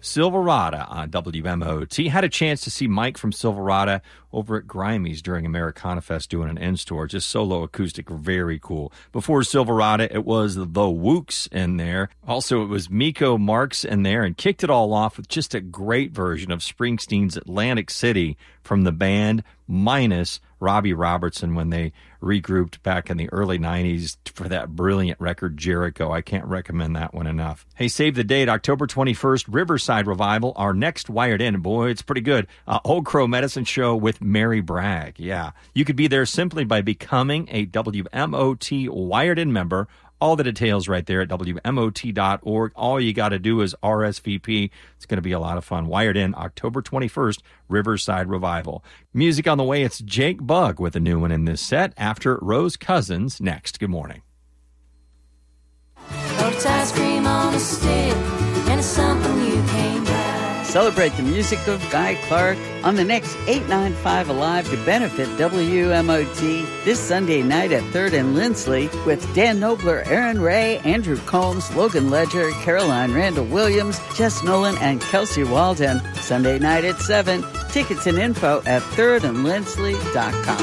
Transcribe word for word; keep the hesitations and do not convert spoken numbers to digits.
Silverado on W M O T. Had a chance to see Mike from Silverado over at Grimey's during Americana Fest doing an in-store. Just solo acoustic, very cool. Before Silverado, it was the Wooks in there. Also, it was Miko Marks in there, and kicked it all off with just a great version of Springsteen's Atlantic City from the band, minus Robbie Robertson when they regrouped back in the early nineties for that brilliant record, Jericho. I can't recommend that one enough. Hey, save the date, October twenty-first, Riverside Revival, our next Wired In. Boy, it's pretty good. Uh, Old Crow Medicine Show with Mary Bragg. Yeah, you could be there simply by becoming a W M O T Wired In member. All the details right there at W M O T dot org. All you got to do is R S V P. It's going to be a lot of fun. Wired In, October twenty-first, Riverside Revival. Music on the way. It's Jake Bugg with a new one in this set after Rose Cousins next. Good morning. Lotus ice cream on a stick, and it's something you can't buy. Celebrate the music of Guy Clark on the next eight ninety-five Alive to benefit W M O T this Sunday night at third and Lindsley with Dan Knobler, Aaron Ray, Andrew Combs, Logan Ledger, Caroline Randall Williams, Jess Nolan, and Kelsey Walden. Sunday night at seven. Tickets and info at third and lindsley dot com.